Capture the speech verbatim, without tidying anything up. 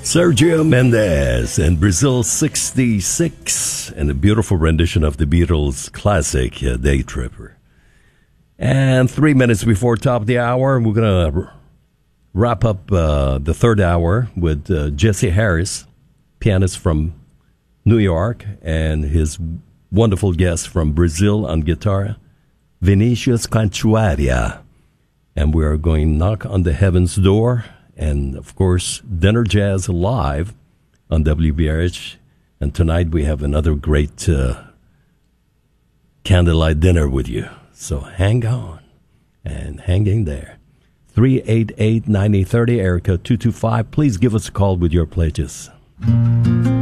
Sergio Mendes and Brazil sixty-six, and a beautiful rendition of the Beatles' classic uh, Day Tripper. And three minutes before top of the hour, we're going to wrap up uh, the third hour with uh, Jesse Harris, pianist from New York, and his wonderful guest from Brazil on guitar, Vinicius Cantuaria. And we are going to knock on the heaven's door. And, of course, Dinner Jazz live on W B R H. And tonight we have another great uh, candlelight dinner with you. So hang on and hang in there. three eight eight, nine zero three zero, Erica two two five. Please give us a call with your pledges.